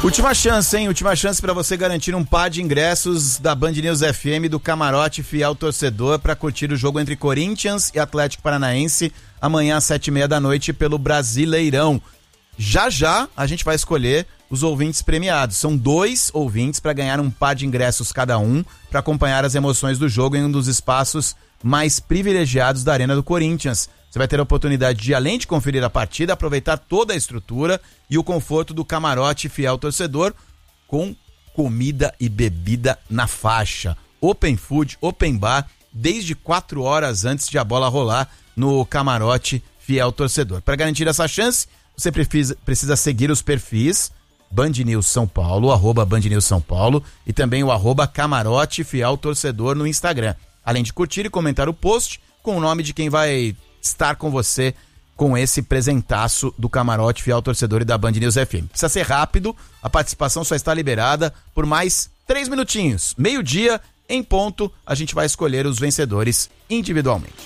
Última chance, hein? Última chance para você garantir um par de ingressos da Band News FM do Camarote Fiel Torcedor para curtir o jogo entre Corinthians e Atlético Paranaense amanhã às 7h30 da noite pelo Brasileirão. Já a gente vai escolher os ouvintes premiados. São 2 ouvintes para ganhar um par de ingressos cada um para acompanhar as emoções do jogo em um dos espaços mais privilegiados da Arena do Corinthians. Você vai ter a oportunidade de, além de conferir a partida, aproveitar toda a estrutura e o conforto do Camarote Fiel Torcedor com comida e bebida na faixa. Open food, open bar, desde 4 horas antes de a bola rolar no Camarote Fiel Torcedor. Para garantir essa chance, você precisa seguir os perfis Band News São Paulo, @Band News São Paulo e também o @Camarote Fiel Torcedor no Instagram. Além de curtir e comentar o post com o nome de quem vai estar com você com esse presentaço do Camarote Fiel Torcedor e da Band News FM. Precisa ser rápido, a participação só está liberada por mais 3 minutinhos. 12:00 em ponto, a gente vai escolher os vencedores individualmente.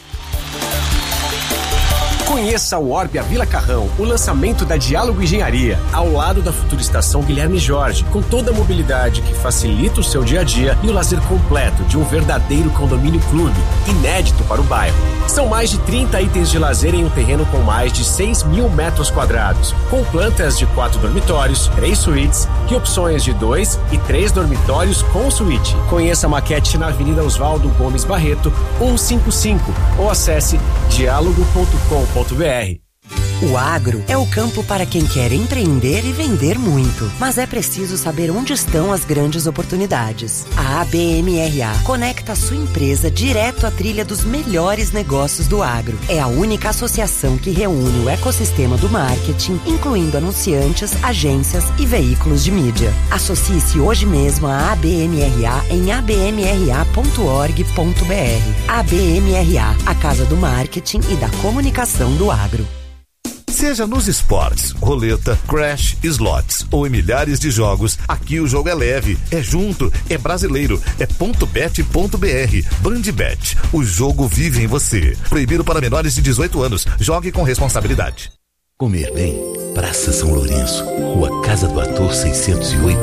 Conheça o Orbia Vila Carrão, o lançamento da Diálogo Engenharia, ao lado da futura estação Guilherme Jorge, com toda a mobilidade que facilita o seu dia a dia e o lazer completo de um verdadeiro condomínio clube, inédito para o bairro. São mais de 30 itens de lazer em um terreno com mais de 6.000 metros quadrados, com plantas de 4 dormitórios, 3 suítes e opções de 2 e 3 dormitórios com suíte. Conheça a maquete na Avenida Oswaldo Gomes Barreto, 155, ou acesse diálogo.com.br. O agro é o campo para quem quer empreender e vender muito, mas é preciso saber onde estão as grandes oportunidades. A ABMRA conecta a sua empresa direto à trilha dos melhores negócios do agro. É a única associação que reúne o ecossistema do marketing, incluindo anunciantes, agências e veículos de mídia. Associe-se hoje mesmo à ABMRA em abmra.org.br. ABMRA, a casa do marketing e da comunicação do agro. Seja nos esportes, roleta, crash, slots ou em milhares de jogos, aqui o jogo é leve, é junto, é brasileiro, é .bet.br. Bandbet, o jogo vive em você. Proibido para menores de 18 anos. Jogue com responsabilidade. Comer bem. Praça São Lourenço, Rua Casa do Ator 608.